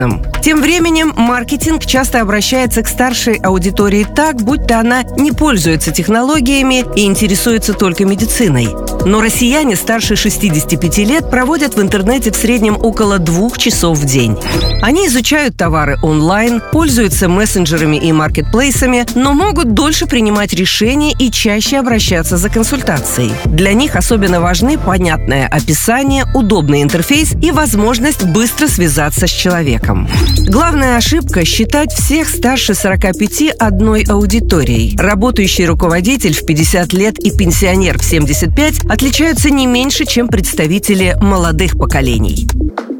Тем временем маркетинг часто обращается к старшей аудитории так, будто она не пользуется технологиями и интересуется только медициной. Но россияне старше 65 лет проводят в интернете в среднем около 2 часов в день. Они изучают товары онлайн, пользуются мессенджерами и маркетплейсами, но могут дольше принимать решения и чаще обращаться за консультацией. Для них особенно важны понятное описание, удобный интерфейс и возможность быстро связаться с человеком. Главная ошибка – считать всех старше 45 одной аудиторией. Работающий руководитель в 50 лет и пенсионер в 75 отличаются не меньше, чем представители молодых поколений.